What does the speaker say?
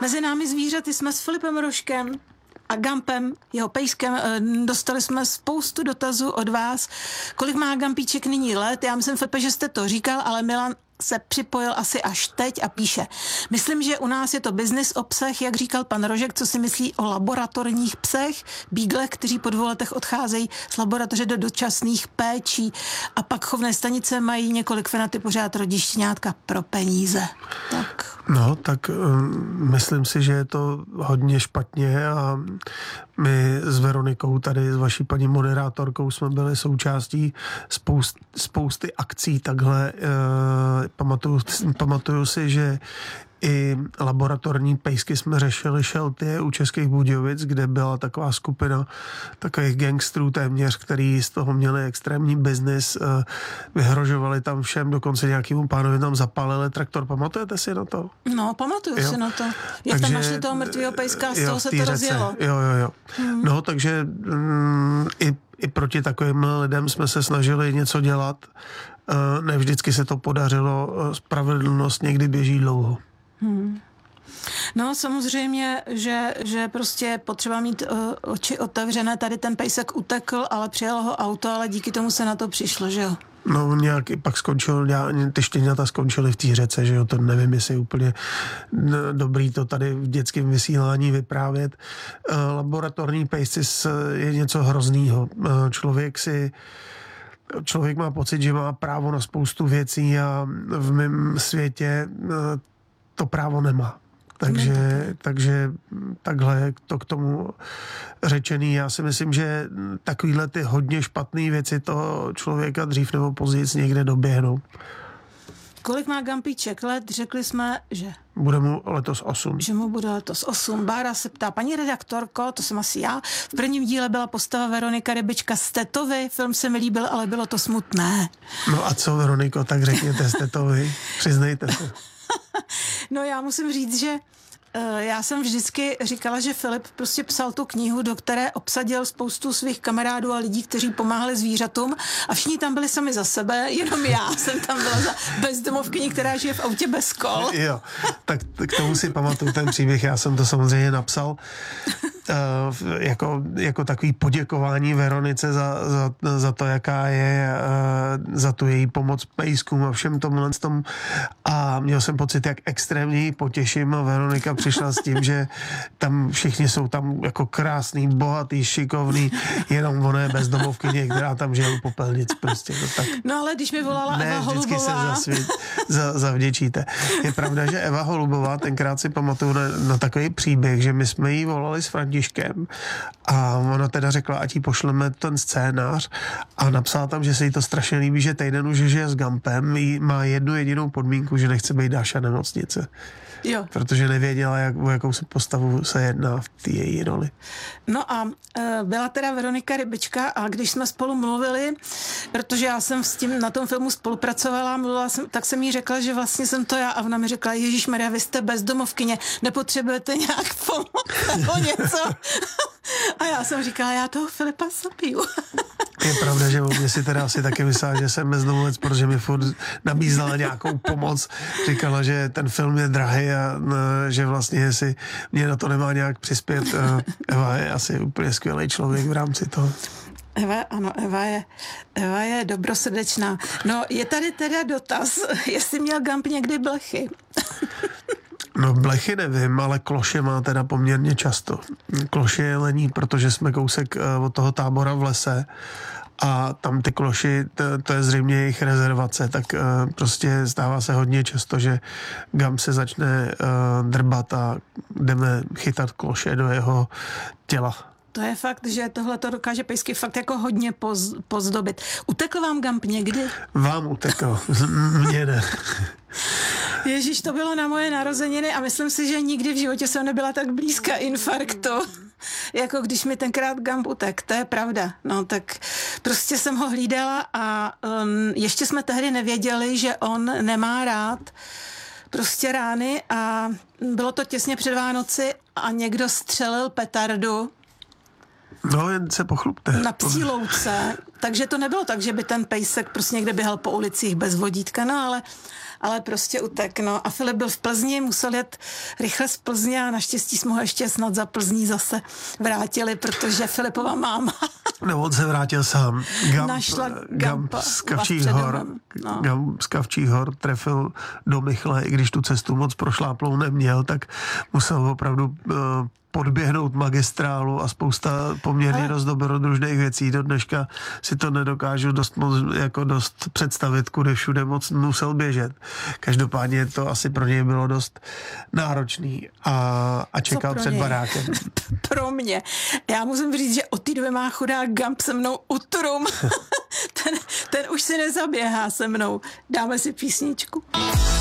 Mezi námi zvířaty jsme s Filipem Rožkem a Gumpem, jeho pejskem. Dostali jsme spoustu dotazů od vás. Kolik má Gumpíček nyní let? Já myslím, Filipe, že jste to říkal, ale Milan se připojil asi až teď a píše. Myslím, že u nás je to business o psech, jak říkal pan Rožek, co si myslí o laboratorních psech, bíglech, kteří po 2 letech odcházejí z laboratoře do dočasných péčí a pak chovné stanice mají několik fenaty pořád rodí štěňátka pro peníze. Tak. No, tak myslím si, že je to hodně špatně a my s Veronikou tady, s vaší paní moderátorkou, jsme byli součástí spousty akcí takhle. Pamatuju si, že i laboratorní pejsky jsme řešili Šeltie u Českých Budějovic, kde byla taková skupina takových gangstrů téměř, který z toho měli extrémní biznis, vyhrožovali tam všem, dokonce nějakému pánovi tam zapálili traktor. Pamatujete si na to? No, pamatuju si na to. Jak tam našli toho mrtvého pejska a z toho se to rozjelo. Jo. No, takže i proti takovým lidem jsme se snažili něco dělat. Ne vždycky se to podařilo. Spravedlnost někdy běží dlouho. No samozřejmě, že prostě potřeba mít oči otevřené. Tady ten pejsek utekl, ale přijelo ho auto, ale díky tomu se na to přišlo, že jo? No nějak pak skončil, ty štěňata skončily v té řece, že jo, to nevím, jestli je úplně dobrý to tady v dětském vysílání vyprávět. Laboratorní pejsci je něco hroznýho. Člověk má pocit, že má právo na spoustu věcí a v mém světě to právo nemá. Takže takhle je to k tomu řečený. Já si myslím, že takovýhle ty hodně špatné věci toho člověka dřív nebo později někde doběhnou. Kolik má Gumpíček let? Řekli jsme, že... Bude mu letos 8. Že mu bude letos 8. Bára se ptá, paní redaktorko, to jsem asi já, v prvním díle byla postava Veronika Rybička z Tetovy, film se mi líbil, ale bylo to smutné. No a co, Veroniko, tak řekněte z Tetovy, přiznejte se. No já musím říct, že já jsem vždycky říkala, že Filip prostě psal tu knihu, do které obsadil spoustu svých kamarádů a lidí, kteří pomáhali zvířatům a všichni tam byli sami za sebe, jenom já jsem tam byla za bezdomovkyni, která žije v autě bez kol. Jo, tak k tomu si pamatuju ten příběh, já jsem to samozřejmě napsal jako takový poděkování Veronice za to, jaká je, za tu její pomoc pejskům a všem tomhle tomu. A měl jsem pocit, jak extrémně ji potěším a Veronika přišla s tím, že tam všichni jsou tam jako krásný, bohatý, šikovný, jenom ona je bezdomovkyně, která tam žije u popelnic prostě. No, tak. No ale když mi volala Eva Holubová... Ne, vždycky se zavděčíte. Je pravda, že Eva Holubová, tenkrát si pamatuju na takový příběh, že my jsme jí volali s Františkem a ona teda řekla, ať jí pošleme ten scénář a napsala tam, že se jí to strašně líbí, že týden už žije s Gumpem, má jednu jedinou podmínku, že nechce být Dáša nemocnice. Jo. Protože nevěděla, o jakou se postavu se jedná v té její roli. No a byla teda Veronika Rybička a když jsme spolu mluvili, protože já jsem s tím na tom filmu spolupracovala, tak jsem jí řekla, že vlastně jsem to já a ona mi řekla, Ježišmarja, vy jste bezdomovkyně, nepotřebujete nějak pomoc nebo něco. A já jsem říkala, já toho Filipa zabiju. Je pravda, že mě si teda asi taky myslela, že jsem bezdomovec, protože mi furt nabízela nějakou pomoc. Říkala, že ten film je drahý a že vlastně jestli mě na to nemá nějak přispět. Eva je asi úplně skvělý člověk v rámci toho. Eva je dobrosrdečná. No, je tady teda dotaz, jestli měl Gump někdy blechy. No blechy nevím, ale kloše má teda poměrně často. Kloše je lení, protože jsme kousek od toho tábora v lese a tam ty kloši, to je zřejmě jejich rezervace, tak prostě stává se hodně často, že Gump se začne drbat a jdeme chytat kloše do jeho těla. To je fakt, že tohle to dokáže pejsky fakt jako hodně pozdobit. Utekl vám Gump někdy? Vám utekl, mně ne. Ježíš, to bylo na moje narozeniny a myslím si, že nikdy v životě jsem nebyla tak blízka infarktu, jako když mi tenkrát Gump utek. To je pravda. No tak prostě jsem ho hlídala a ještě jsme tehdy nevěděli, že on nemá rád prostě rány a bylo to těsně před Vánoci a někdo střelil petardu. No, jen se pochlupte. Na psí louce, takže to nebylo tak, že by ten pejsek prostě někde běhal po ulicích bez vodítka, no ale prostě utek, no. A Filip byl v Plzni, musel jet rychle z Plzně a naštěstí jsme ho ještě snad za Plzní zase vrátili, protože Filipova máma No, on se vrátil sám. našla Gump Gampa z Kavčích hor. No. Gump z Kavčích hor trefil do Michle, i když tu cestu moc prošláplou neměl, tak musel opravdu podběhnout magistrálu a spousta poměrně dost dobrodružných věcí. Do dneška si to nedokážu dost představit, kudy všude moc musel běžet. Každopádně to asi pro něj bylo dost náročný a čekal před barákem. Pro mě. Já musím říct, že od té doby má chudák Gump se mnou utrum. ten už si nezaběhá se mnou. Dáme si písničku.